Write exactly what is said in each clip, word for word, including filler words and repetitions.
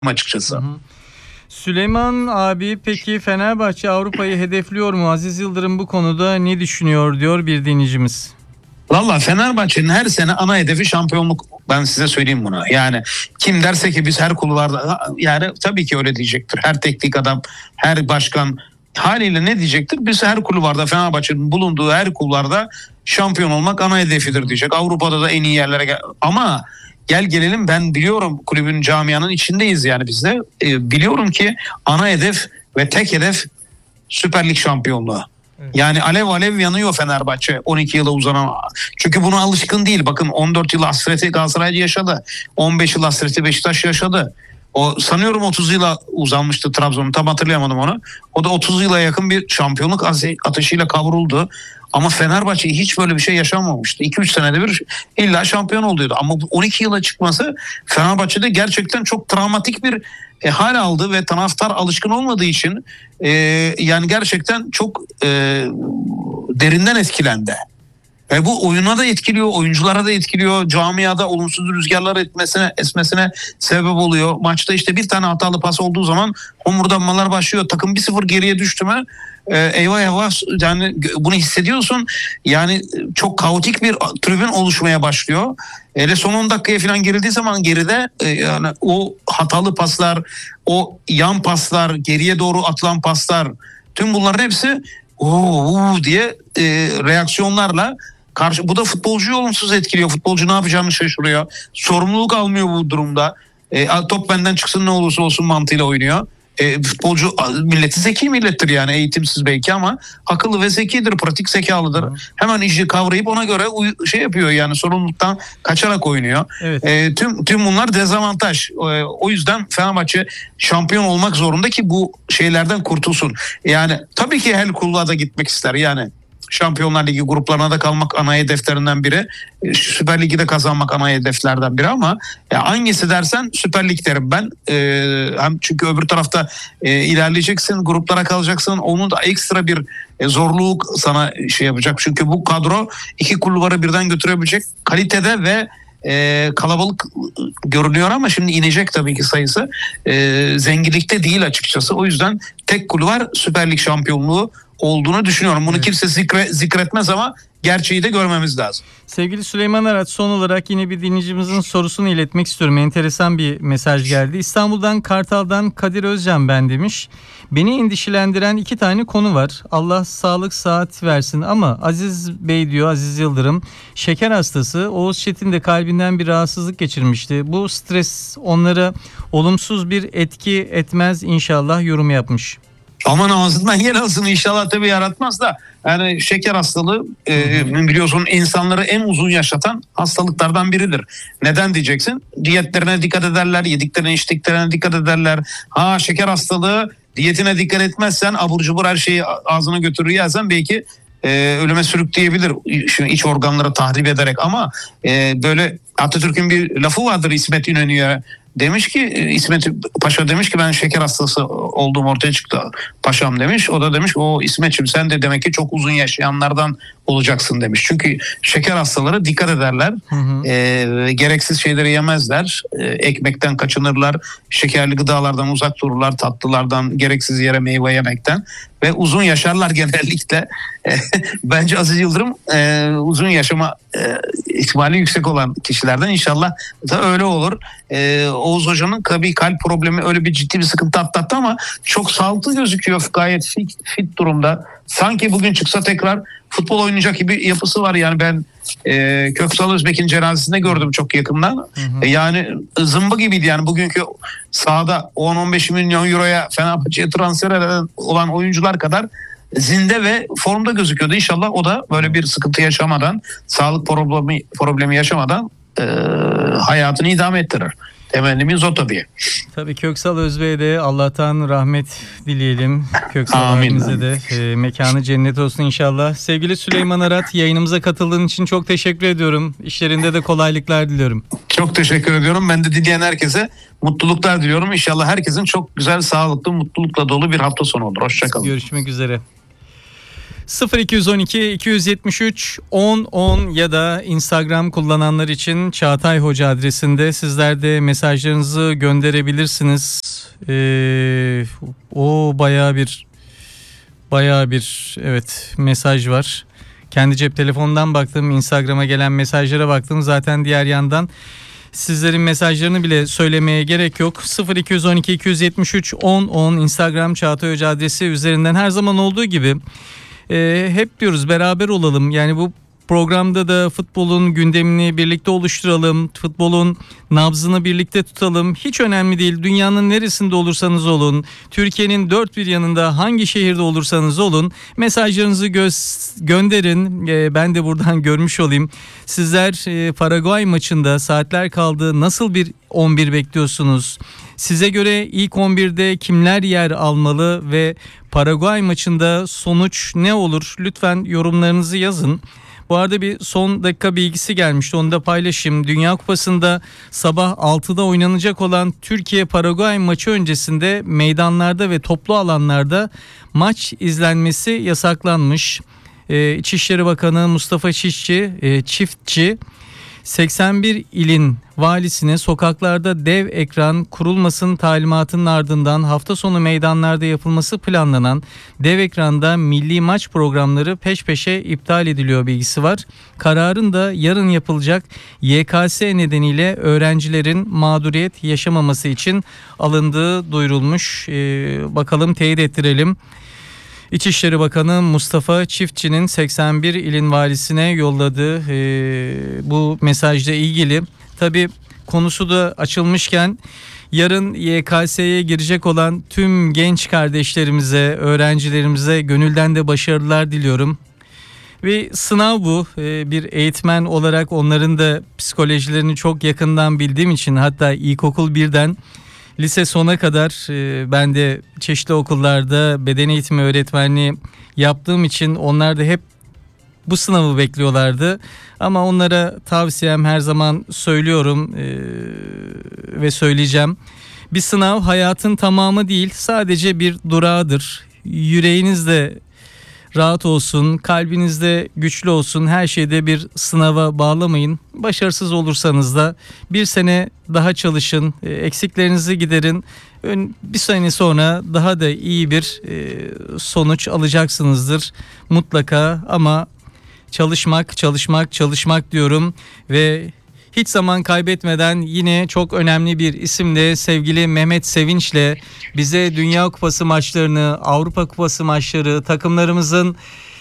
açıkçası. Hı hı. Süleyman abi, peki Fenerbahçe Avrupa'yı hedefliyor mu? Aziz Yıldırım bu konuda ne düşünüyor diyor bir dinleyicimiz. Valla Fenerbahçe'nin her sene ana hedefi şampiyonluk. Ben size söyleyeyim bunu. Yani kim derse ki biz her kulvarda, yani tabii ki öyle diyecektir. Her teknik adam, her başkan haliyle ne diyecektir? Biz her kulvarda, Fenerbahçe'nin bulunduğu her kulvarda şampiyon olmak ana hedefidir diyecek. Avrupa'da da en iyi yerlere gel. Ama gel gelelim, ben biliyorum kulübün, camianın içindeyiz yani biz de. E, biliyorum ki ana hedef ve tek hedef Süper Lig şampiyonluğu. Yani alev alev yanıyor Fenerbahçe on iki yıla uzanan. Çünkü buna alışkın değil. Bakın on dört yıl hasreti Galatasaray yaşadı. on beş yıl hasreti Beşiktaş yaşadı. O sanıyorum otuz yıla uzanmıştı Trabzon'un. Tam hatırlayamadım onu. O da otuz yıla yakın bir şampiyonluk ateşiyle kavruldu. Ama Fenerbahçe hiç böyle bir şey yaşamamıştı. iki üç senede bir illa şampiyon oluyordu. Ama on iki yıla çıkması Fenerbahçe'de gerçekten çok travmatik bir e, hal aldı ve taraftar alışkın olmadığı için e, yani gerçekten çok e, derinden etkilendi. Ve bu oyuna da etkiliyor, oyunculara da etkiliyor, camiada olumsuz rüzgarlar etmesine, esmesine sebep oluyor. Maçta işte bir tane hatalı pas olduğu zaman homurdanmalar başlıyor. Takım bir sıfır geriye düştü mü e, eyvah eyvah, yani bunu hissediyorsun. Yani çok kaotik bir tribün oluşmaya başlıyor. Hele son on dakikaya falan girildiği zaman geride e, yani o hatalı paslar, o yan paslar, geriye doğru atılan paslar, tüm bunların hepsi uuu diye e, reaksiyonlarla karşı, bu da futbolcuyu olumsuz etkiliyor. Futbolcu ne yapacağını şaşırıyor. Sorumluluk almıyor bu durumda. E, top benden çıksın ne olursa olsun mantığıyla oynuyor. E, futbolcu milleti zeki millettir yani, eğitimsiz belki ama akıllı ve zekidir, pratik zekalıdır. Hı. Hemen işi kavrayıp ona göre uy- şey yapıyor yani, sorumluluktan kaçarak oynuyor. Evet. E, tüm tüm bunlar dezavantaj. E, o yüzden Fenerbahçe şampiyon olmak zorunda ki bu şeylerden kurtulsun. Yani tabii ki her kulluğa da gitmek ister yani. Şampiyonlar Ligi gruplarına da kalmak ana hedeflerinden biri. Süper Lig'i de kazanmak ana hedeflerden biri ama ya hangisi dersen Süper Lig derim ben. Ee, hem çünkü öbür tarafta e, ilerleyeceksin, gruplara kalacaksın. Onun da ekstra bir e, zorluk sana şey yapacak. Çünkü bu kadro iki kulvarı birden götürebilecek kalitede ve e, kalabalık görünüyor ama şimdi inecek tabii ki sayısı. E, zenginlikte değil açıkçası. O yüzden tek kulvar Süper Lig şampiyonluğu olduğunu düşünüyorum. Bunu evet. kimse zikre, zikretmez ama gerçeği de görmemiz lazım. Sevgili Süleyman Arat, son olarak yine bir dinleyicimizin sorusunu iletmek istiyorum. Enteresan bir mesaj geldi. İstanbul'dan Kartal'dan Kadir Özcan ben demiş. Beni endişelendiren iki tane konu var. Allah sağlık saat versin ama Aziz Bey diyor, Aziz Yıldırım şeker hastası. Oğuz Çetin de kalbinden bir rahatsızlık geçirmişti. Bu stres onlara olumsuz bir etki etmez inşallah yorum yapmış. Aman ağzından yer alsın inşallah, tabii yaratmaz da. Yani şeker hastalığı e, biliyorsun insanları en uzun yaşatan hastalıklardan biridir. Neden diyeceksin? Diyetlerine dikkat ederler, yediklerine içtiklerine dikkat ederler. Ha, şeker hastalığı, diyetine dikkat etmezsen abur cubur her şeyi ağzına götürür yersen belki e, ölüme sürükleyebilir. Şu iç organları tahrip ederek ama e, böyle Atatürk'ün bir lafı vardır İsmet İnönü'ye. Demiş ki İsmet Paşa demiş ki ben şeker hastası olduğum ortaya çıktı paşam demiş. O da demiş o İsmet'ciğim sen de demek ki çok uzun yaşayanlardan olacaksın demiş. Çünkü şeker hastaları dikkat ederler. Hı hı. E, gereksiz şeyleri yemezler. E, ekmekten kaçınırlar. Şekerli gıdalardan uzak dururlar. Tatlılardan, gereksiz yere meyve yemekten. Ve uzun yaşarlar genellikle. E, bence Aziz Yıldırım e, uzun yaşama e, ihtimali yüksek olan kişilerden, inşallah da öyle olur. E, Oğuz Hoca'nın tabii kalp problemi öyle bir ciddi bir sıkıntı atlattı ama çok sağlıklı gözüküyor, gayet fit, fit durumda. Sanki bugün çıksa tekrar futbol oynayacak gibi yapısı var. Yani ben e, Köksal Özbek'in cenazesinde gördüm çok yakından. Hı hı. E, yani zımba gibiydi yani, bugünkü sahada on on beş milyon euroya Fenerbahçe'ye transfer eden olan oyuncular kadar zinde ve formda gözüküyordu. İnşallah o da böyle bir sıkıntı yaşamadan, sağlık problemi problemi yaşamadan e, hayatını idame ettirir. Temennimiz o tabii. Tabii Köksal Özbey'e de Allah'tan rahmet dileyelim. Köksal abimize de e, mekanı cennet olsun inşallah. Sevgili Süleyman Arat, yayınımıza katıldığın için çok teşekkür ediyorum. İşlerinde de kolaylıklar diliyorum. Çok teşekkür ediyorum. Ben de dinleyen herkese mutluluklar diliyorum. İnşallah herkesin çok güzel, sağlıklı, mutlulukla dolu bir hafta sonu olur. Hoşçakalın. Görüşmek üzere. sıfır iki on iki iki yetmiş üç on on ya da Instagram kullananlar için Çağatay Hoca adresinde sizler de mesajlarınızı gönderebilirsiniz. Ee, o bayağı bir bayağı bir evet mesaj var. Kendi cep telefonundan baktım, Instagram'a gelen mesajlara baktım. Zaten diğer yandan sizlerin mesajlarını bile söylemeye gerek yok. sıfır iki on iki iki yetmiş üç on on Instagram Çağatay Hoca adresi üzerinden her zaman olduğu gibi e, hep diyoruz beraber olalım. Yani bu programda da futbolun gündemini birlikte oluşturalım. Futbolun nabzını birlikte tutalım. Hiç önemli değil. Dünyanın neresinde olursanız olun. Türkiye'nin dört bir yanında hangi şehirde olursanız olun. Mesajlarınızı gö- gönderin. Ee, ben de buradan görmüş olayım. Sizler e, Paraguay maçında saatler kaldı. Nasıl bir on bir bekliyorsunuz? Size göre ilk on birde kimler yer almalı ve Paraguay maçında sonuç ne olur? Lütfen yorumlarınızı yazın. Bu arada bir son dakika bilgisi gelmişti, onu da paylaşayım. Dünya Kupası'nda sabah altıda oynanacak olan Türkiye-Paraguay maçı öncesinde meydanlarda ve toplu alanlarda maç izlenmesi yasaklanmış. Ee, İçişleri Bakanı Mustafa Çiftçi, e, Çiftçi seksen bir ilin valisine sokaklarda dev ekran kurulmasının talimatının ardından hafta sonu meydanlarda yapılması planlanan dev ekranda milli maç programları peş peşe iptal ediliyor bilgisi var. Kararın da yarın yapılacak Y K S nedeniyle öğrencilerin mağduriyet yaşamaması için alındığı duyurulmuş. Ee, bakalım teyit ettirelim. İçişleri Bakanı Mustafa Çiftçi'nin seksen bir ilin valisine yolladığı e, bu mesajla ilgili. Tabii konusu da açılmışken yarın Y K S'ye girecek olan tüm genç kardeşlerimize, öğrencilerimize gönülden de başarılar diliyorum. Ve sınav bu. E, bir eğitmen olarak onların da psikolojilerini çok yakından bildiğim için, hatta ilkokul birden lise sona kadar ben de çeşitli okullarda beden eğitimi öğretmenliği yaptığım için onlar da hep bu sınavı bekliyorlardı. Ama onlara tavsiyem, her zaman söylüyorum ve söyleyeceğim. Bir sınav hayatın tamamı değil, sadece bir durağıdır. Yüreğinizde rahat olsun, kalbinizde güçlü olsun, her şeyde bir sınava bağlamayın. Başarısız olursanız da bir sene daha çalışın, eksiklerinizi giderin. Bir sene sonra daha da iyi bir sonuç alacaksınızdır mutlaka. Ama çalışmak, çalışmak, çalışmak diyorum ve hiç zaman kaybetmeden yine çok önemli bir isimle, sevgili Mehmet Sevinç'le bize Dünya Kupası maçlarını, Avrupa Kupası maçları, takımlarımızın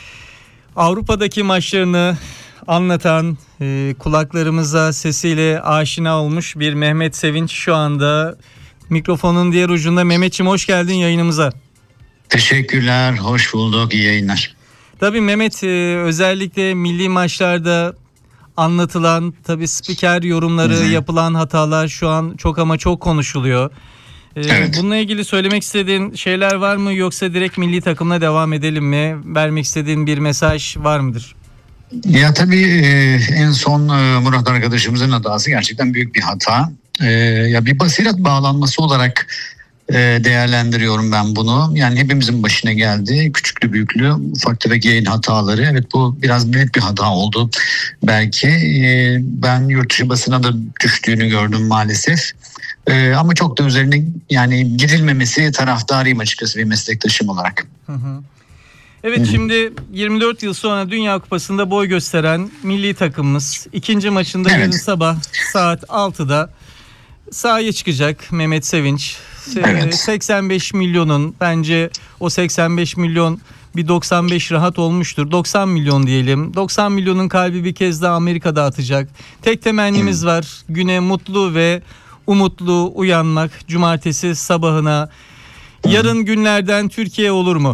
Avrupa'daki maçlarını anlatan, e, kulaklarımıza sesiyle aşina olmuş bir Mehmet Sevinç şu anda mikrofonun diğer ucunda. Mehmetciğim, hoş geldin yayınımıza. Teşekkürler, hoş bulduk, iyi yayınlar. Tabii Mehmet, e, özellikle milli maçlarda anlatılan, tabii spiker yorumları, Hı-hı. yapılan hatalar şu an çok ama çok konuşuluyor. Ee, evet. Bununla ilgili söylemek istediğin şeyler var mı, yoksa direkt milli takımla devam edelim mi? Vermek istediğin bir mesaj var mıdır? Ya tabii en son Murat arkadaşımızın hatası gerçekten büyük bir hata. Ya bir basiret bağlanması olarak değerlendiriyorum ben bunu. Yani hepimizin başına geldi. Küçüklü büyüklü, ufak tefek yayın hataları. Evet, bu biraz büyük bir hata oldu belki. Ben yurt dışı basına da düştüğünü gördüm maalesef. Ama çok da üzerine yani gidilmemesi taraftarıyım açıkçası bir meslektaşım olarak. Hı hı. Evet, hı hı. Şimdi yirmi dört yıl sonra Dünya Kupası'nda boy gösteren milli takımımız ikinci maçında evet. yarın sabah saat altıda sahaya çıkacak Mehmet Sevinç. Evet. seksen beş milyonun, bence o seksen beş milyon bir doksan beş rahat olmuştur. doksan milyon diyelim. doksan milyonun kalbi bir kez daha Amerika'da atacak. Tek temennimiz var. Güne mutlu ve umutlu uyanmak. Cumartesi sabahına. Yarın günlerden Türkiye olur mu?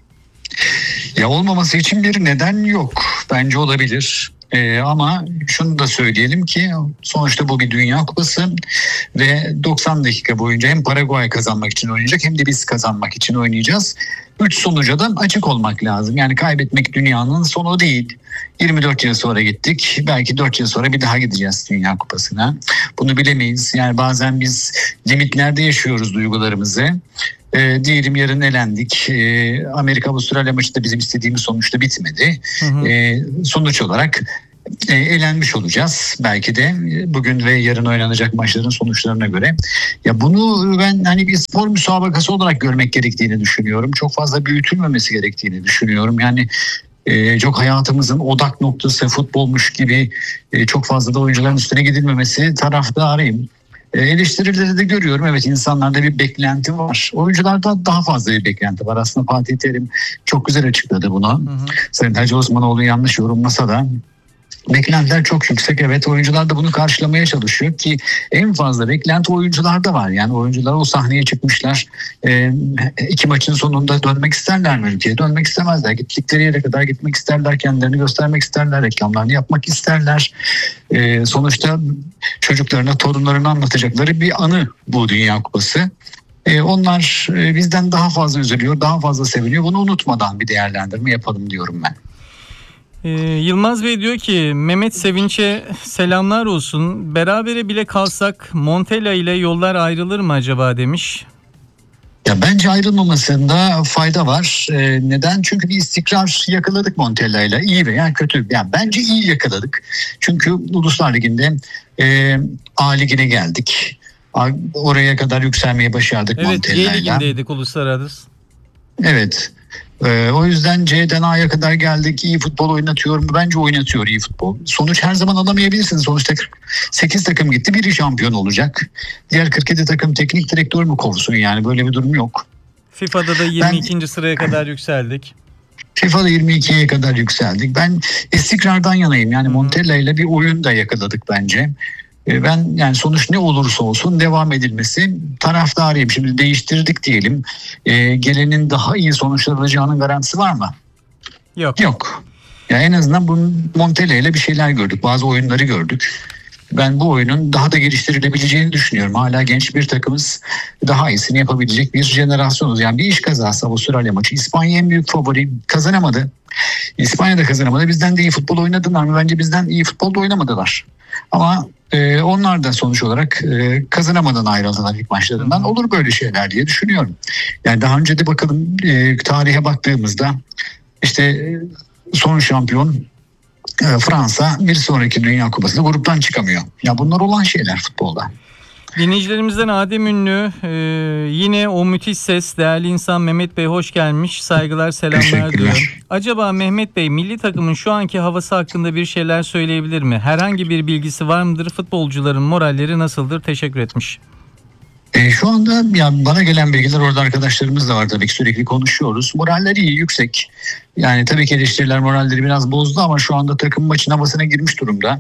Ya olmaması için bir neden yok. Bence olabilir. Ee, ama şunu da söyleyelim ki sonuçta bu bir Dünya Kupası ve doksan dakika boyunca hem Paraguay kazanmak için oynayacak hem de biz kazanmak için oynayacağız. Üç sonuca da açık olmak lazım. Yani kaybetmek dünyanın sonu değil. yirmi dört yıl sonra gittik. Belki dört yıl sonra bir daha gideceğiz Dünya Kupası'na. Bunu bilemeyiz. Yani bazen biz limitlerde yaşıyoruz duygularımızı. E, diyelim yarın elendik. E, Amerika-Avustralya maçı da bizim istediğimiz sonuçta bitmedi. Hı hı. E, sonuç olarak e, elenmiş olacağız belki de bugün ve yarın oynanacak maçların sonuçlarına göre. Ya bunu ben hani bir spor müsabakası olarak görmek gerektiğini düşünüyorum. Çok fazla büyütülmemesi gerektiğini düşünüyorum. Yani e, çok hayatımızın odak noktası futbolmuş gibi e, çok fazla da oyuncuların üstüne gidilmemesi taraftarıyım. E, eleştirileri de görüyorum. Evet, insanlarda bir beklenti var. Oyuncularda daha fazla bir beklenti var. Aslında Fatih Terim çok güzel açıkladı bunu. Hı hı. Sayın Hacı Osmanoğlu yanlış yorumlasa da beklentiler çok yüksek. Evet, oyuncular da bunu karşılamaya çalışıyor ki en fazla beklenti oyuncularda var. Yani oyuncular o sahneye çıkmışlar. E, iki maçın sonunda dönmek isterler mi ülkeye? Dönmek istemezler. Gittikleri yere kadar gitmek isterler. Kendilerini göstermek isterler. Reklamlarını yapmak isterler. E, sonuçta çocuklarına, torunlarına anlatacakları bir anı bu Dünya Kupası. E, onlar e, bizden daha fazla üzülüyor, daha fazla seviniyor. Bunu unutmadan bir değerlendirme yapalım diyorum ben. Ee, Yılmaz Bey diyor ki Mehmet Sevinç'e selamlar olsun. Berabere bile kalsak Montella ile yollar ayrılır mı acaba demiş. Ya bence ayrılmamasında fayda var. Ee, neden? Çünkü bir istikrar yakaladık Montella ile. İyi veya kötü. Yani bence iyi yakaladık. Çünkü Uluslar Ligi'nde e, A Ligi'ne geldik. Oraya kadar yükselmeyi başardık evet, Montella ile. Evet, G Ligi'ndeydik uluslararası. Evet. Ee, o yüzden C'den A'ya kadar geldik. İyi futbol oynatıyor mu? Bence oynatıyor iyi futbol. Sonuç her zaman alamayabilirsiniz. Sonuçta kırk sekiz takım gitti. Biri şampiyon olacak. Diğer kırk yedi takım teknik direktör mü kovsun? Yani böyle bir durum yok. FIFA'da da yirmi ikinci ben, sıraya kadar yükseldik. FIFA'da yirmi ikiye kadar yükseldik. Ben istikrardan yanayım. Yani Montella ile bir oyun da yakaladık bence. Ben yani sonuç ne olursa olsun devam edilmesi taraftarıyım. Şimdi değiştirdik diyelim. Ee, gelenin daha iyi sonuçlar alacağının garantisi var mı? Yok. Yok. Yani en azından bu Montella ile bir şeyler gördük. Bazı oyunları gördük. Ben bu oyunun daha da geliştirilebileceğini düşünüyorum. Hala genç bir takımız, daha iyisini yapabilecek bir jenerasyonuz. Yani bir iş kazası Avustralya maçı. İspanya en büyük favori, kazanamadı. İspanya da kazanamadı. Bizden de iyi futbol oynadılar mı? Bence bizden iyi futbol da oynamadılar. Ama e, onlar da sonuç olarak e, kazanamadan ayrıldılar ilk maçlarından. Olur böyle şeyler diye düşünüyorum. Yani daha önce de bakalım e, tarihe baktığımızda işte e, son şampiyon e, Fransa bir sonraki Dünya Kupası'nda gruptan çıkamıyor. Ya bunlar olan şeyler futbolda. Dinleyicilerimizden Adem Ünlü e, yine o müthiş ses, değerli insan Mehmet Bey hoş gelmiş, saygılar selamlar diyor. Acaba Mehmet Bey milli takımın şu anki havası hakkında bir şeyler söyleyebilir mi? Herhangi bir bilgisi var mıdır? Futbolcuların moralleri nasıldır? Teşekkür etmiş. E, şu anda yani bana gelen bilgiler, orada arkadaşlarımız da var tabii ki, sürekli konuşuyoruz. Moraller iyi, yüksek. Yani tabii ki eleştiriler moralleri biraz bozdu ama şu anda takım maçın havasına girmiş durumda.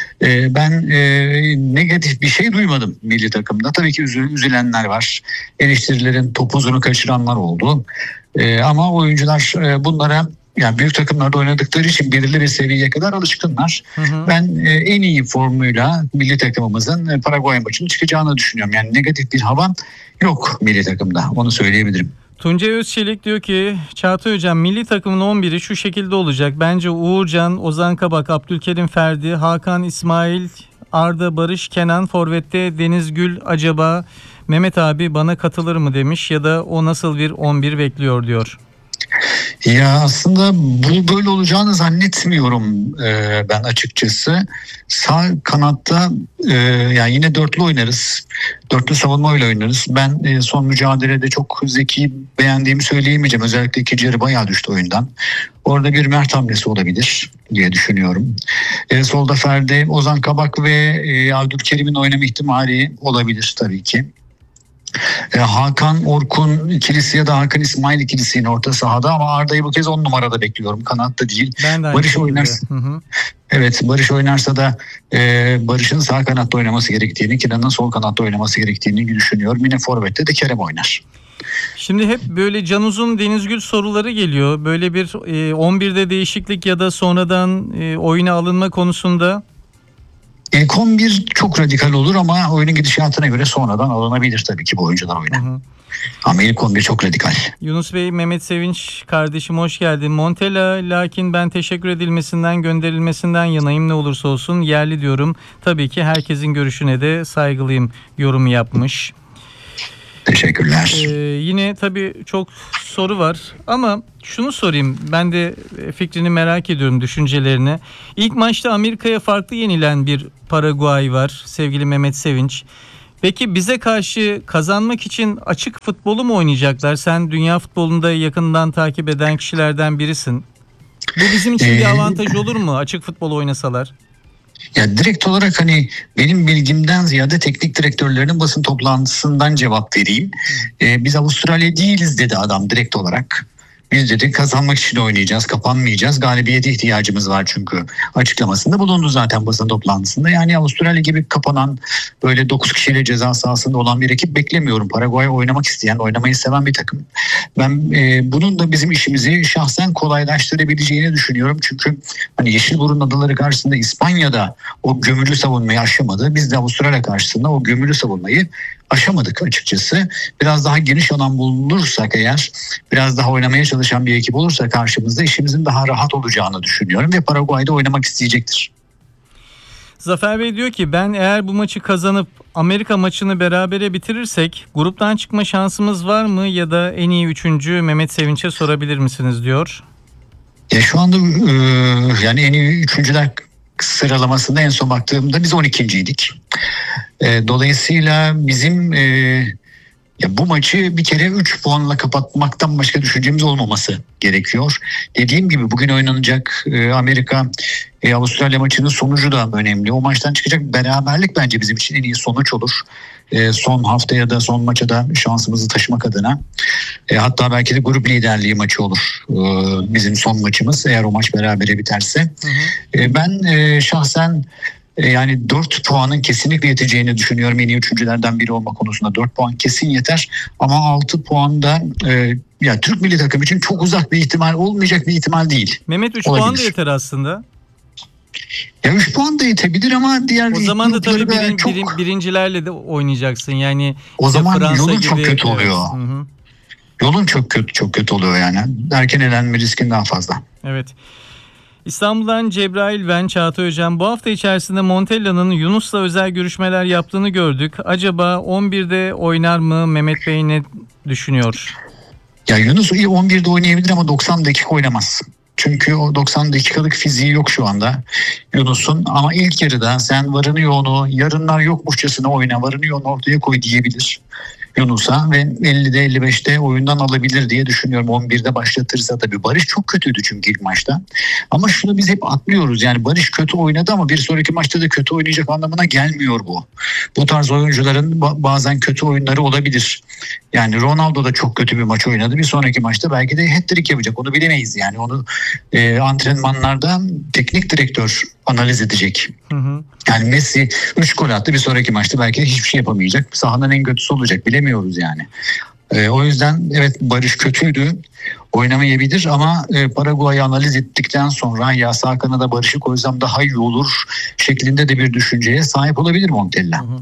E, ben e, negatif bir şey duymadım milli takımda. Tabii ki üzü, üzülenler var. Eleştirilerin topuzunu kaçıranlar oldu. E, ama oyuncular e, bunlara, yani büyük takımlarda oynadıkları için belirli bir seviyeye kadar alışkınlar. Hı hı. Ben e, en iyi formuyla milli takımımızın e, Paraguay maçının çıkacağını düşünüyorum. Yani negatif bir hava yok milli takımda. Onu söyleyebilirim. Tuncay Özçelik diyor ki Çağatay Hocam milli takımın on biri şu şekilde olacak. Bence Uğurcan, Ozan Kabak, Abdülkerim Ferdi, Hakan İsmail, Arda, Barış, Kenan, forvette Deniz Gül, acaba Mehmet abi bana katılır mı demiş ya da o nasıl bir on bir bekliyor diyor. Ya aslında bu böyle olacağını zannetmiyorum e, ben açıkçası. Sağ kanatta e, yani yine dörtlü oynarız. Dörtlü savunmayla oynarız. Ben e, son mücadelede çok zeki beğendiğimi söyleyemeyeceğim. Özellikle ikinci yarı bayağı düştü oyundan. Orada bir Mert hamlesi olabilir diye düşünüyorum. E, solda Ferdi, Ozan Kabak ve e, Abdülkerim'in oynama ihtimali olabilir tabii ki. Hakan Orkun ikilisi ya da Hakan İsmail ikilisi yine orta sahada, ama Arda'yı bu kez on numarada bekliyorum. Kanatta değil. Barış oynarsa, hı hı. Evet, Barış oynarsa da e, Barış'ın sağ kanatta oynaması gerektiğini, Kenan'ın sol kanatta oynaması gerektiğini düşünüyorum. Yine forvette de Kerem oynar. Şimdi hep böyle can uzun Denizgül soruları geliyor. Böyle bir e, on birde değişiklik ya da sonradan e, oyuna alınma konusunda. İlk on bir çok radikal olur ama oyunun gidişatına göre sonradan alınabilir tabii ki bu oyuncular oyuna. Hı hı. Ama ilk on bir çok radikal. Yunus Bey, Mehmet Sevinç kardeşim hoş geldin. Montella, lakin ben teşekkür edilmesinden, gönderilmesinden yanayım, ne olursa olsun yerli diyorum. Tabii ki herkesin görüşüne de saygılıyım yorumu yapmış. Teşekkürler. Ee, yine tabii çok soru var ama şunu sorayım, ben de fikrini merak ediyorum, düşüncelerini. İlk maçta Amerika'ya farklı yenilen bir Paraguay var sevgili Mehmet Sevinç. Peki bize karşı kazanmak için açık futbolu mu oynayacaklar? Sen dünya futbolunda yakından takip eden kişilerden birisin. Bu bizim için bir avantaj olur mu açık futbol oynasalar? Ya direkt olarak hani benim bilgimden ziyade teknik direktörlerinin basın toplantısından cevap vereyim. Ee, biz Avustralya değiliz dedi adam direkt olarak. Biz dedi kazanmak için oynayacağız, kapanmayacağız. Galibiyete ihtiyacımız var çünkü açıklamasında bulundu zaten basın toplantısında. Yani Avustralya gibi kapanan böyle dokuz kişiyle ceza sahasında olan bir ekip beklemiyorum. Paraguay oynamak isteyen, oynamayı seven bir takım. Ben e, bunun da bizim işimizi şahsen kolaylaştırabileceğini düşünüyorum. Çünkü hani Yeşilburun adaları karşısında İspanya'da o gömülü savunmayı aşamadı. Biz de Avustralya karşısında o gömülü savunmayı aşamadık açıkçası. Biraz daha geniş alan bulursak eğer, biraz daha oynamaya çalışan bir ekip olursa karşımızda işimizin daha rahat olacağını düşünüyorum ve Paraguay'da oynamak isteyecektir. Zafer Bey diyor ki ben eğer bu maçı kazanıp Amerika maçını berabere bitirirsek gruptan çıkma şansımız var mı ya da en iyi üçüncü Mehmet Sevinç'e sorabilir misiniz diyor. Ya şu anda e, yani en iyi üçüncüler sıralamasında en son baktığımda biz on ikinciydik. E, dolayısıyla bizim e, ya bu maçı bir kere üç puanla kapatmaktan başka düşüncemiz olmaması gerekiyor. Dediğim gibi bugün oynanacak e, Amerika e, Avustralya maçının sonucu da önemli. O maçtan çıkacak beraberlik bence bizim için en iyi sonuç olur. E, son haftaya da son maça da şansımızı taşımak adına. E, hatta belki de grup liderliği maçı olur e, bizim son maçımız eğer o maç berabere biterse. Hı hı. E, ben e, şahsen yani dört puanın kesinlikle yeteceğini düşünüyorum. En iyi üçüncülerden biri olma konusunda dört puan kesin yeter. Ama altı puan da e, ya Türk milli takım için çok uzak bir ihtimal, olmayacak bir ihtimal değil. Mehmet üç puan da yeter aslında. Ya üç puan da yetebilir ama diğer o zaman da tabii birin, çok... birin, birincilerle de oynayacaksın. Yani o zaman Fransa yolun gibi, çok kötü evet. oluyor. Hı hı. Yolun çok kötü çok kötü oluyor yani. Erken elenme riskin daha fazla. Evet. İstanbul'dan Cebrail ben Çağatay Hocam. Bu hafta içerisinde Montella'nın Yunus'la özel görüşmeler yaptığını gördük. Acaba on birde oynar mı? Mehmet Bey ne düşünüyor? Ya Yunus on birde oynayabilir ama doksan dakika oynamaz. Çünkü o doksan dakikalık fiziği yok şu anda Yunus'un. Ama ilk yarıda sen varını yoğunu yarınlar yokmuşçasına oyna, varını yoğunu ortaya koy diyebilir Yunus'a ve ellide elli beşte oyundan alabilir diye düşünüyorum. on birde başlatırsa tabii. Barış çok kötüydü çünkü ilk maçta. Ama şunu biz hep atlıyoruz. Yani Barış kötü oynadı ama bir sonraki maçta da kötü oynayacak anlamına gelmiyor bu. Bu tarz oyuncuların bazen kötü oyunları olabilir. Yani Ronaldo da çok kötü bir maç oynadı. Bir sonraki maçta belki de hat-trick yapacak. Onu bilemeyiz yani. Onu e, antrenmanlarda teknik direktör analiz edecek. Hı hı. Yani Messi üç gol attı. Bir sonraki maçta belki de hiçbir şey yapamayacak. Sahanın en kötüsü olacak. Bilemiyoruz yani. E, o yüzden evet Barış kötüydü. Oynamayabilir ama e, Paraguay'ı analiz ettikten sonra ya sağ kanada Barış'ı koysam daha iyi olur şeklinde de bir düşünceye sahip olabilir Montella. Hı hı.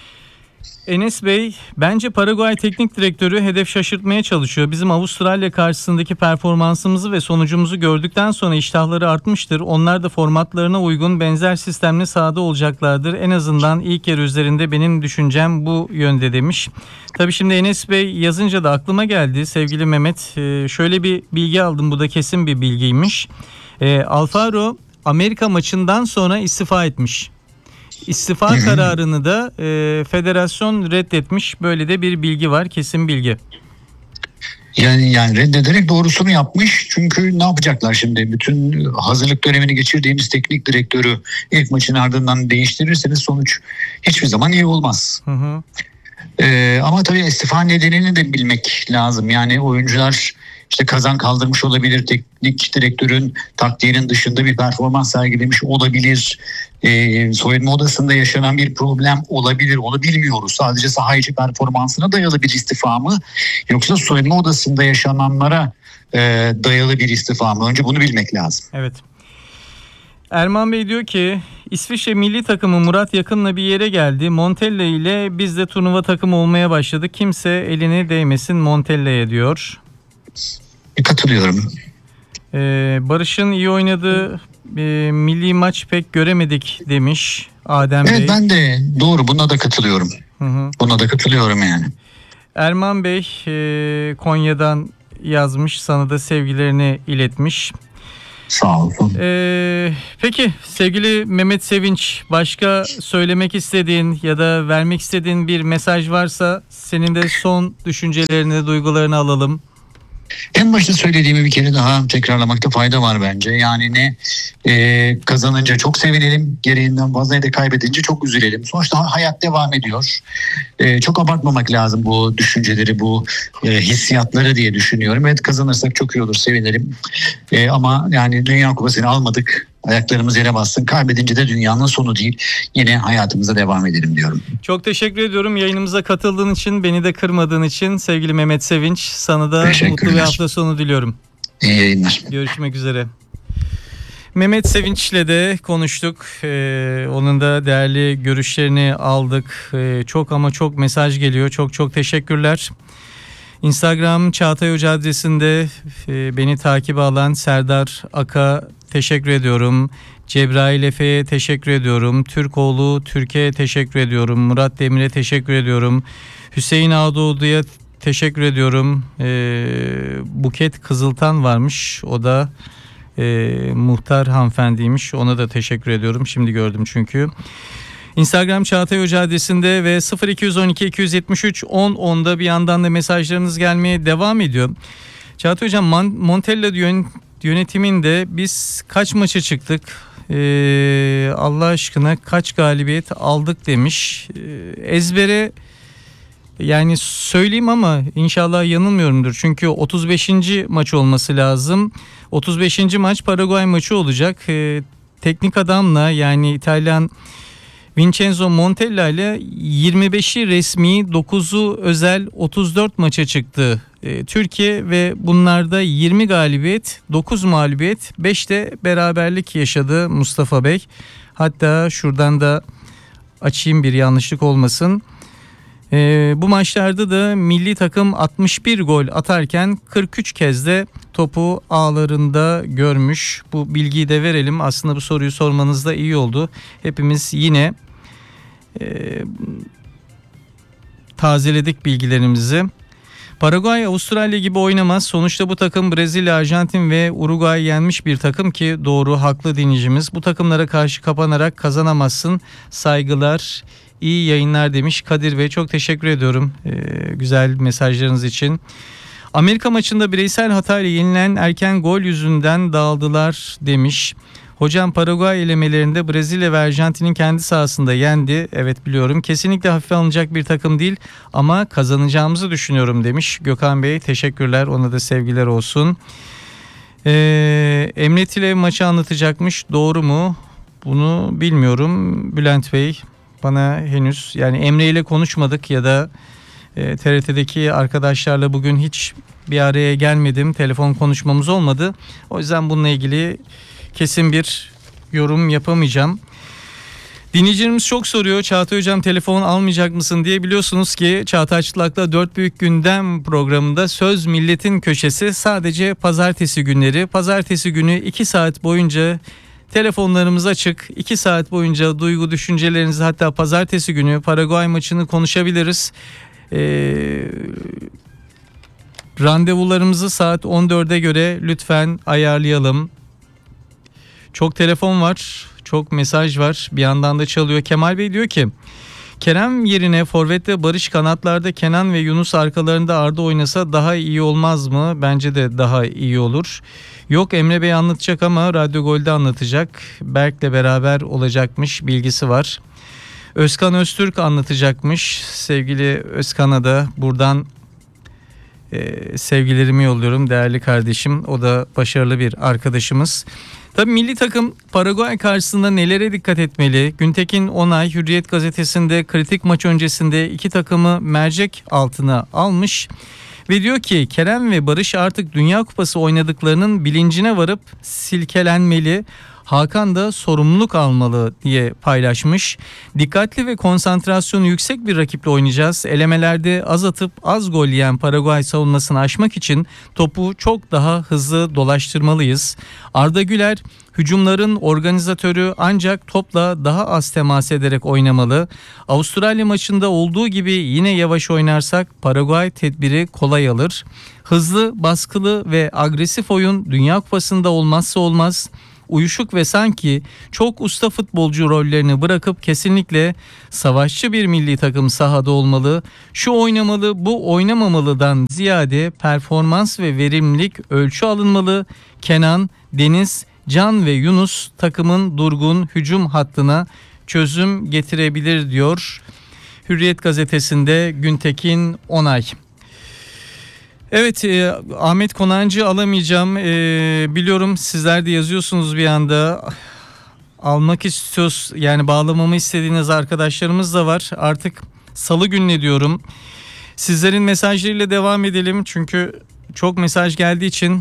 Enes Bey, bence Paraguay teknik direktörü hedef şaşırtmaya çalışıyor. Bizim Avustralya karşısındaki performansımızı ve sonucumuzu gördükten sonra iştahları artmıştır. Onlar da formatlarına uygun benzer sistemli sahada olacaklardır. En azından ilk yarı üzerinde benim düşüncem bu yönde demiş. Tabii şimdi Enes Bey yazınca da aklıma geldi sevgili Mehmet. Şöyle bir bilgi aldım, bu da kesin bir bilgiymiş. Alfaro Amerika maçından sonra istifa etmiş. İstifa hı hı. kararını da e, federasyon reddetmiş. Böyle de bir bilgi var, kesin bilgi. Yani yani reddederek doğrusunu yapmış. Çünkü ne yapacaklar şimdi? Bütün hazırlık dönemini geçirdiğimiz teknik direktörü ilk maçın ardından değiştirirseniz sonuç hiçbir zaman iyi olmaz. Hı hı. Ee, ama tabii istifa nedenini de bilmek lazım. Yani oyuncular işte kazan kaldırmış olabilir, teknik direktörün taktiğinin dışında bir performans sergilemiş olabilir, e, soyunma odasında yaşanan bir problem olabilir, onu bilmiyoruz. Sadece saha içi performansına dayalı bir istifa mı yoksa soyunma odasında yaşananlara e, dayalı bir istifa mı? Önce bunu bilmek lazım. Evet. Erman Bey diyor ki İsviçre milli takımı Murat Yakın'la bir yere geldi. Montella ile biz de turnuva takımı olmaya başladık. Kimse elini değmesin Montella'ya diyor. Katılıyorum. Ee, Barış'ın iyi oynadığı e, milli maç pek göremedik demiş Adem evet, Bey. Evet ben de doğru buna da katılıyorum. Hı hı. Buna da katılıyorum yani. Erman Bey e, Konya'dan yazmış, sana da sevgilerini iletmiş. Sağ olun. Ee, peki sevgili Mehmet Sevinç, başka söylemek istediğin ya da vermek istediğin bir mesaj varsa senin de son düşüncelerini, duygularını alalım. En başta söylediğimi bir kere daha tekrarlamakta fayda var bence. Yani ne e, kazanınca çok sevinelim, gereğinden fazla, ne de kaybedince çok üzülelim. Sonuçta hayat devam ediyor. E, çok abartmamak lazım bu düşünceleri, bu e, hissiyatları diye düşünüyorum. Evet, kazanırsak çok iyi olur, sevinirim. E, ama yani Dünya Kupası'nı almadık. Ayaklarımız yere bassın. Kaybedince de dünyanın sonu değil. Yine hayatımıza devam edelim diyorum. Çok teşekkür ediyorum yayınımıza katıldığın için, beni de kırmadığın için sevgili Mehmet Sevinç. Sana da mutlu bir hafta sonu diliyorum. İyi yayınlar. Görüşmek üzere. Mehmet Sevinç'le de konuştuk. Ee, onun da değerli görüşlerini aldık. Ee, çok ama çok mesaj geliyor. Çok çok teşekkürler. Instagram Çağatay Hoca adresinde e, beni takip alan Serdar Aka teşekkür ediyorum. Cebrail Efe'ye teşekkür ediyorum. Türkoğlu Türkiye'ye teşekkür ediyorum. Murat Demir'e teşekkür ediyorum. Hüseyin Ağdoğdu'ya teşekkür ediyorum. Ee, Buket Kızıltan varmış. O da e, muhtar hanımefendiymiş. Ona da teşekkür ediyorum. Şimdi gördüm çünkü. Instagram Çağatay Hoca adresinde ve sıfır iki on iki iki yetmiş üç on onda bir yandan da mesajlarınız gelmeye devam ediyor. Çağatay Hocam, Montella yönetiminde biz kaç maça çıktık? Ee, Allah aşkına kaç galibiyet aldık demiş. Ee, ezbere yani söyleyeyim ama inşallah yanılmıyorumdur. Çünkü otuz beşinci maç olması lazım. otuz beşinci maç Paraguay maçı olacak. Ee, teknik adamla, yani İtalyan Vincenzo Montella ile yirmi beşi resmi, dokuzu özel otuz dört maça çıktı e, Türkiye ve bunlarda yirmi galibiyet, dokuz mağlubiyet, beş de beraberlik yaşadı Mustafa Bey. Hatta şuradan da açayım, bir yanlışlık olmasın. E, bu maçlarda da milli takım altmış bir gol atarken kırk üç kez de topu ağlarında görmüş. Bu bilgiyi de verelim. Aslında bu soruyu sormanız da iyi oldu. Hepimiz yine e, tazeledik bilgilerimizi. Paraguay Avustralya gibi oynamaz. Sonuçta bu takım Brezilya, Arjantin ve Uruguay yenmiş bir takım ki doğru, haklı dinleyicimiz. Bu takımlara karşı kapanarak kazanamazsın. Saygılar, iyi yayınlar demiş Kadir Bey. Çok teşekkür ediyorum ee, güzel mesajlarınız için. Amerika maçında bireysel hatayla yenilen erken gol yüzünden dağıldılar demiş. Hocam, Paraguay elemelerinde Brezilya ve Arjantin'in kendi sahasında yendi. Evet, biliyorum. Kesinlikle hafife alınacak bir takım değil ama kazanacağımızı düşünüyorum demiş Gökhan Bey. Teşekkürler. Ona da sevgiler olsun. Ee, Emret ile maçı anlatacakmış. Doğru mu? Bunu bilmiyorum. Bülent Bey, bana henüz, yani Emre ile konuşmadık ya da e, T R T'deki arkadaşlarla bugün hiç bir araya gelmedim. Telefon konuşmamız olmadı. O yüzden bununla ilgili kesin bir yorum yapamayacağım. Dinleyicilerimiz çok soruyor. Çağatay Hocam, telefon almayacak mısın diye. Biliyorsunuz ki Çağatay Çıtlak'la dört Büyük Gündem programında Söz Milletin Köşesi sadece pazartesi günleri. Pazartesi günü iki saat boyunca telefonlarımız açık. iki saat boyunca duygu düşüncelerinizi, hatta pazartesi günü Paraguay maçını konuşabiliriz. Ee, randevularımızı saat on dörde göre lütfen ayarlayalım. Çok telefon var, çok mesaj var. Bir yandan da çalıyor. Kemal Bey diyor ki, Kerem yerine forvette Barış, kanatlarda Kenan ve Yunus, arkalarında Arda oynasa daha iyi olmaz mı? Bence de daha iyi olur. Yok, Emre Bey anlatacak ama Radyo Gol'de anlatacak. Berk'le beraber olacakmış, bilgisi var. Özkan Öztürk anlatacakmış. Sevgili Özkan'a da buradan e, sevgilerimi yolluyorum, değerli kardeşim. O da başarılı bir arkadaşımız. Tabii milli takım Paraguay karşısında nelere dikkat etmeli? Güntekin Onay Hürriyet gazetesinde kritik maç öncesinde iki takımı mercek altına almış ve diyor ki Kerem ve Barış artık Dünya Kupası oynadıklarının bilincine varıp silkelenmeli. Hakan da sorumluluk almalı diye paylaşmış. Dikkatli ve konsantrasyonu yüksek bir rakiple oynayacağız. Elemelerde az atıp az gol yiyen Paraguay savunmasını aşmak için topu çok daha hızlı dolaştırmalıyız. Arda Güler hücumların organizatörü, ancak topla daha az temas ederek oynamalı. Avustralya maçında olduğu gibi yine yavaş oynarsak Paraguay tedbiri kolay alır. Hızlı, baskılı ve agresif oyun Dünya Kupası'nda olmazsa olmaz. Uyuşuk ve sanki çok usta futbolcu rollerini bırakıp kesinlikle savaşçı bir milli takım sahada olmalı. Şu oynamalı, bu oynamamalıdan ziyade performans ve verimlilik ölçü alınmalı. Kenan, Deniz, Can ve Yunus takımın durgun hücum hattına çözüm getirebilir diyor Hürriyet gazetesinde Güntekin Onay. Evet, e, Ahmet Konancı alamayacağım. E, biliyorum sizler de yazıyorsunuz bir anda. Almak istiyoruz, yani bağlamamı istediğiniz arkadaşlarımız da var. Artık salı gününe diyorum. Sizlerin mesajlarıyla devam edelim. Çünkü çok mesaj geldiği için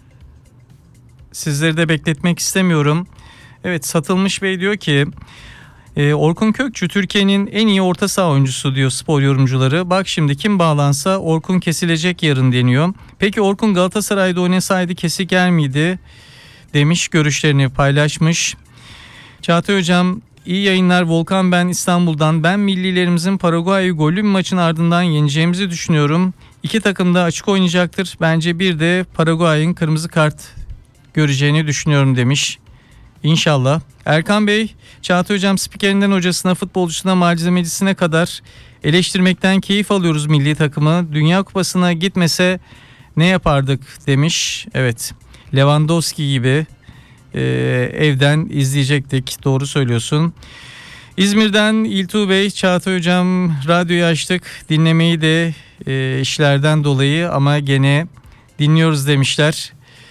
sizleri de bekletmek istemiyorum. Evet, Satılmış Bey diyor ki e, Orkun Kökçü Türkiye'nin en iyi orta saha oyuncusu diyor spor yorumcuları. Bak şimdi kim bağlansa Orkun kesilecek yarın deniyor. Peki Orkun Galatasaray'da oynasaydı kesik yer miydi demiş, görüşlerini paylaşmış. Çağatay Hocam iyi yayınlar. Volkan ben İstanbul'dan. Ben millilerimizin Paraguay'ı gollü bir maçın ardından yeneceğimizi düşünüyorum. İki takım da açık oynayacaktır. Bence bir de Paraguay'ın kırmızı kart göreceğini düşünüyorum demiş. İnşallah. Erkan Bey, Çağatay Hocam spikerinden hocasına, futbolcusuna, malzemecisine kadar eleştirmekten keyif alıyoruz milli takımı. Dünya Kupası'na gitmese ne yapardık demiş. Evet, Lewandowski gibi e, evden izleyecektik. Doğru söylüyorsun. İzmir'den İltuğ Bey, Çağatay Hocam radyoyu açtık. Dinlemeyi de e, işlerden dolayı ama gene dinliyoruz demişler.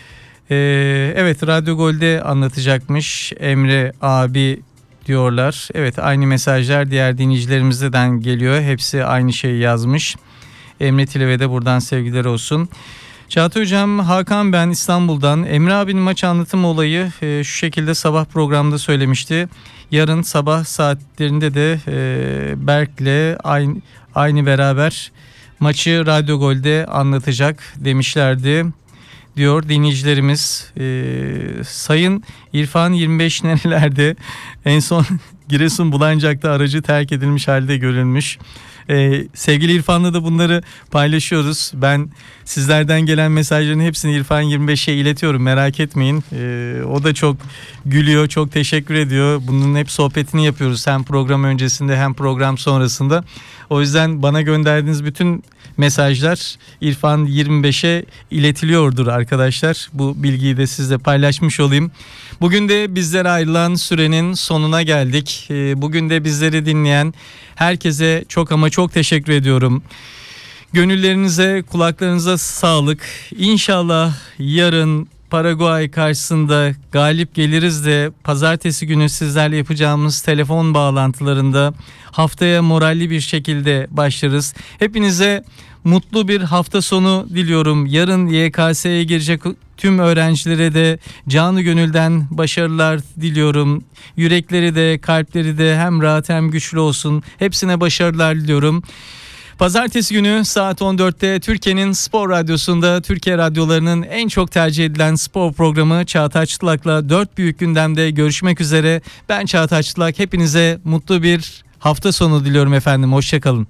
Ee, evet, Radyo Gol'de anlatacakmış Emre abi diyorlar. Evet, aynı mesajlar diğer dinleyicilerimizden geliyor. Hepsi aynı şeyi yazmış. Emre Tileve'de de buradan sevgiler olsun. Çağatay Hocam, Hakan ben İstanbul'dan. Emre abinin maç anlatım olayı e, şu şekilde sabah programda söylemişti. Yarın sabah saatlerinde de e, Berk'le aynı, aynı beraber maçı Radyo Gol'de anlatacak demişlerdi diyor dinleyicilerimiz. Ee, Sayın İrfan yirmi beş nerelerde? En son Giresun Bulancak'ta aracı terk edilmiş halde görülmüş. Ee, sevgili İrfan'la da bunları paylaşıyoruz. Ben sizlerden gelen mesajların hepsini İrfan yirmi beşe iletiyorum, merak etmeyin. Ee, o da çok gülüyor, çok teşekkür ediyor. Bunun hep sohbetini yapıyoruz hem program öncesinde hem program sonrasında. O yüzden bana gönderdiğiniz bütün mesajlar İrfan yirmi beşe iletiliyordur arkadaşlar. Bu bilgiyi de sizle paylaşmış olayım. Bugün de bizlere ayrılan sürenin sonuna geldik. Bugün de bizleri dinleyen herkese çok ama çok teşekkür ediyorum. Gönüllerinize, kulaklarınıza sağlık. İnşallah yarın Paraguay karşısında galip geliriz de pazartesi günü sizlerle yapacağımız telefon bağlantılarında haftaya moralli bir şekilde başlarız. Hepinize mutlu bir hafta sonu diliyorum. Yarın Y K S'ye girecek tüm öğrencilere de canı gönülden başarılar diliyorum. Yürekleri de kalpleri de hem rahat hem güçlü olsun. Hepsine başarılar diliyorum. Pazartesi günü saat on dörtte Türkiye'nin Spor Radyosu'nda Türkiye radyolarının en çok tercih edilen spor programı Çağatay Çıtlak'la dört büyük gündemde görüşmek üzere. Ben Çağatay Çıtlak. Hepinize mutlu bir hafta sonu diliyorum efendim. Hoşçakalın.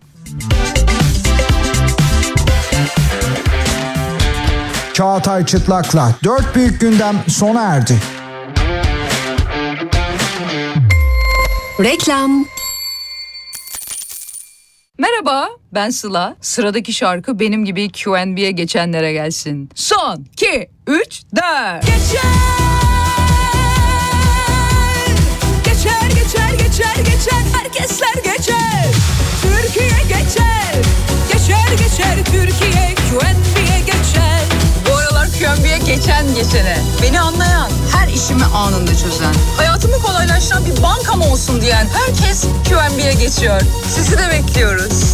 Çağatay Çıtlak'la dört büyük gündem sona erdi. Reklam. Merhaba, ben Sıla. Sıradaki şarkı benim gibi Q and B'ye geçenlere gelsin. Son, iki, üç, dört. Geçer! Geçer, geçer, geçer, geçer. Herkesler geçer. Türkiye geçer. Geçer, geçer, Türkiye Q and B'ye geçer. Bu aralar Q and B'ye geçen geçene. Beni anlayan, her işimi anında çözen, hayatımı kolaylaştıran bir bankam olsun diyen herkes Q and B'ye geçiyor. Sizi de bekliyoruz.